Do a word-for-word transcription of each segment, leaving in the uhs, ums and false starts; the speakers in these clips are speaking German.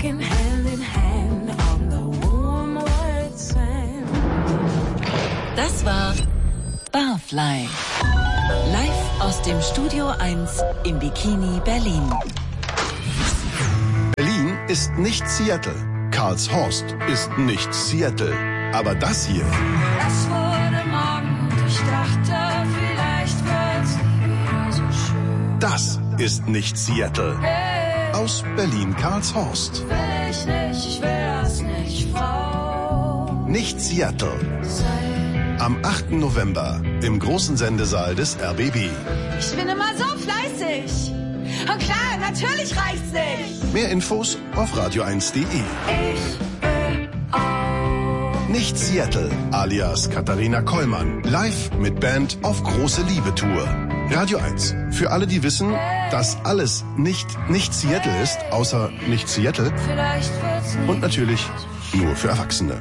walking hand in hand on the warm white sand. Das war Barfly. Live aus dem Studio eins im Bikini Berlin. Berlin ist nicht Seattle. Karlshorst ist nicht Seattle. Aber das hier... Es wurde Morgen und ich dachte, vielleicht wird's nie wieder so schön. Das ist nicht Seattle. Hey, aus Berlin-Karlshorst. will ich nicht, ich wär's nicht, Frau. Nicht Seattle. Sei. Am achten November im großen Sendesaal des R B B. Ich bin immer so fleißig. Und klar, natürlich reicht's nicht. Mehr Infos auf radio eins punkt de. Ich will auch. Nicht Seattle, alias Katharina Kollmann. Live mit Band auf große Liebe-Tour. Radio eins. Für alle, die wissen, dass alles nicht nicht Seattle ist, außer nicht Seattle. Vielleicht wird's nie. Und natürlich nur für Erwachsene.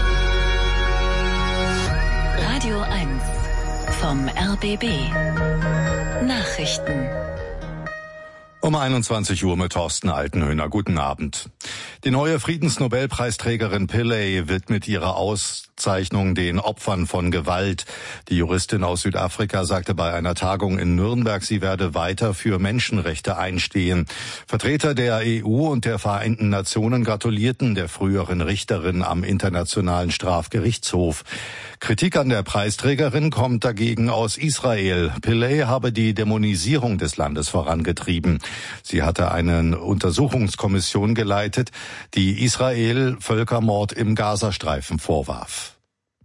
Radio eins vom R B B. Nachrichten. Um einundzwanzig Uhr mit Thorsten Altenhöhner. Guten Abend. Die neue Friedensnobelpreisträgerin Pillay widmet ihre Auszeichnung den Opfern von Gewalt. Die Juristin aus Südafrika sagte bei einer Tagung in Nürnberg, sie werde weiter für Menschenrechte einstehen. Vertreter der E U und der Vereinten Nationen gratulierten der früheren Richterin am Internationalen Strafgerichtshof. Kritik an der Preisträgerin kommt dagegen aus Israel. Pillay habe die Dämonisierung des Landes vorangetrieben. Sie hatte eine Untersuchungskommission geleitet, die Israel Völkermord im Gazastreifen vorwarf.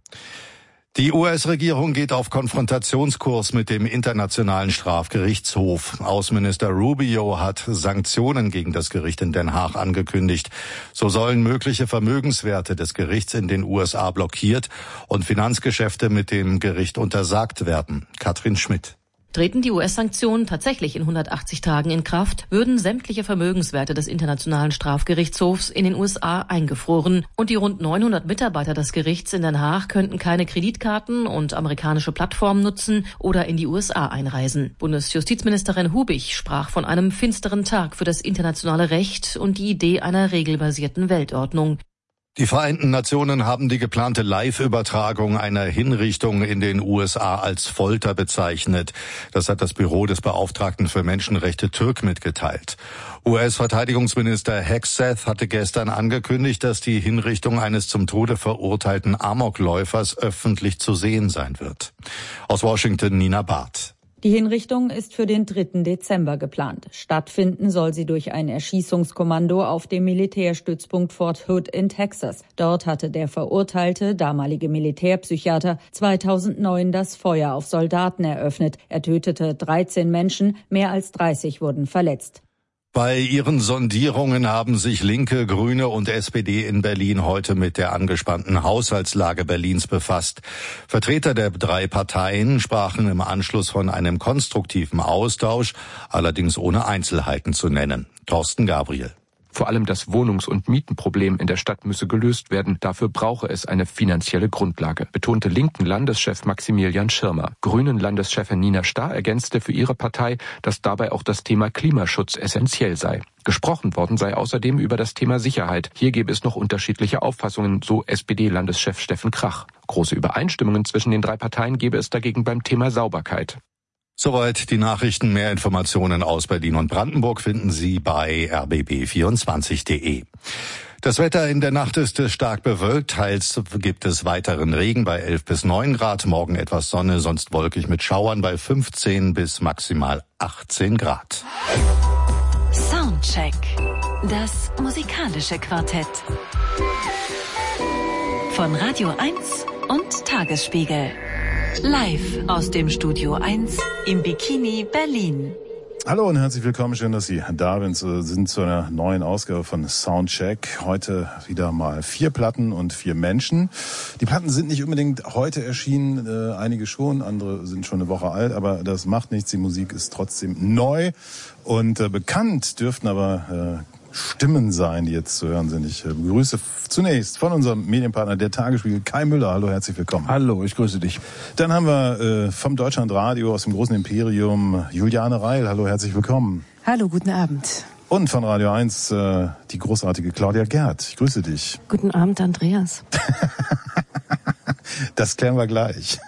Die U S-Regierung geht auf Konfrontationskurs mit dem Internationalen Strafgerichtshof. Außenminister Rubio hat Sanktionen gegen das Gericht in Den Haag angekündigt. So sollen mögliche Vermögenswerte des Gerichts in den U S A blockiert und Finanzgeschäfte mit dem Gericht untersagt werden. Katrin Schmidt. Treten die U S-Sanktionen tatsächlich in hundertachtzig Tagen in Kraft, würden sämtliche Vermögenswerte des Internationalen Strafgerichtshofs in den U S A eingefroren und die rund neunhundert Mitarbeiter des Gerichts in Den Haag könnten keine Kreditkarten und amerikanische Plattformen nutzen oder in die U S A einreisen. Bundesjustizministerin Hubig sprach von einem finsteren Tag für das internationale Recht und die Idee einer regelbasierten Weltordnung. Die Vereinten Nationen haben die geplante Live-Übertragung einer Hinrichtung in den U S A als Folter bezeichnet. Das hat das Büro des Beauftragten für Menschenrechte Türk mitgeteilt. U S-Verteidigungsminister Hegseth hatte gestern angekündigt, dass die Hinrichtung eines zum Tode verurteilten Amokläufers öffentlich zu sehen sein wird. Aus Washington Nina Barth. Die Hinrichtung ist für den dritten Dezember geplant. Stattfinden soll sie durch ein Erschießungskommando auf dem Militärstützpunkt Fort Hood in Texas. Dort hatte der verurteilte, damalige Militärpsychiater, zweitausendneun das Feuer auf Soldaten eröffnet. Er tötete dreizehn Menschen, mehr als dreißig wurden verletzt. Bei ihren Sondierungen haben sich Linke, Grüne und S P D in Berlin heute mit der angespannten Haushaltslage Berlins befasst. Vertreter der drei Parteien sprachen im Anschluss von einem konstruktiven Austausch, allerdings ohne Einzelheiten zu nennen. Thorsten Gabriel. Vor allem das Wohnungs- und Mietenproblem in der Stadt müsse gelöst werden. Dafür brauche es eine finanzielle Grundlage, betonte linken Landeschef Maximilian Schirmer. Grünen Landeschefin Nina Starr ergänzte für ihre Partei, dass dabei auch das Thema Klimaschutz essentiell sei. Gesprochen worden sei außerdem über das Thema Sicherheit. Hier gäbe es noch unterschiedliche Auffassungen, so S P D-Landeschef Steffen Krach. Große Übereinstimmungen zwischen den drei Parteien gäbe es dagegen beim Thema Sauberkeit. Soweit die Nachrichten. Mehr Informationen aus Berlin und Brandenburg finden Sie bei r b b vierundzwanzig punkt de. Das Wetter in der Nacht ist stark bewölkt, teils gibt es weiteren Regen bei elf bis neun Grad, morgen etwas Sonne, sonst wolkig mit Schauern bei fünfzehn bis maximal achtzehn Grad. Soundcheck. Das musikalische Quartett. Von Radio eins und Tagesspiegel. Live aus dem Studio eins im Bikini Berlin. Hallo und herzlich willkommen, schön, dass Sie da sind zu einer neuen Ausgabe von Soundcheck. Heute wieder mal vier Platten und vier Menschen. Die Platten sind nicht unbedingt heute erschienen, äh, einige schon, andere sind schon eine Woche alt, aber das macht nichts, die Musik ist trotzdem neu und äh, bekannt dürften aber äh, Stimmen sein, die jetzt zu hören sind. Ich äh, begrüße zunächst von unserem Medienpartner der Tagesspiegel, Kai Müller. Hallo, herzlich willkommen. Hallo, ich grüße dich. Dann haben wir äh, vom Deutschlandradio aus dem großen Imperium Juliane Reil. Hallo, herzlich willkommen. Hallo, guten Abend. Und von Radio eins äh, die großartige Claudia Gerd. Ich grüße dich. Guten Abend, Andreas. Das klären wir gleich.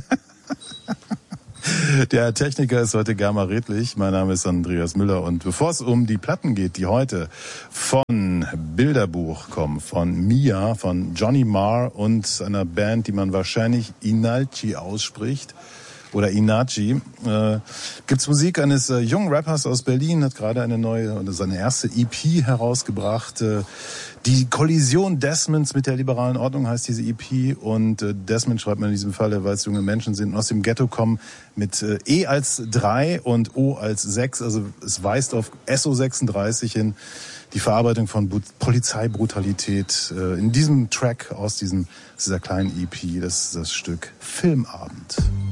Der Techniker ist heute Germa Redlich. Mein Name ist Andreas Müller. Und bevor es um die Platten geht, die heute von Bilderbuch kommen, von Mia, von Johnny Marr und einer Band, die man wahrscheinlich Inalci ausspricht, oder Inachi, äh, gibt's Musik eines äh, jungen Rappers aus Berlin, hat gerade eine neue, oder seine erste E P herausgebracht. Äh, die Kollision Desmonds mit der liberalen Ordnung heißt diese E P, und äh, Desmond schreibt man in diesem Falle, weil es junge Menschen sind und aus dem Ghetto kommen, mit äh, E als drei und O als sechs, also es weist auf S O sechsunddreißig hin, die Verarbeitung von Bu- Polizeibrutalität äh, in diesem Track aus diesem, aus dieser kleinen E P, das ist das Stück Filmabend.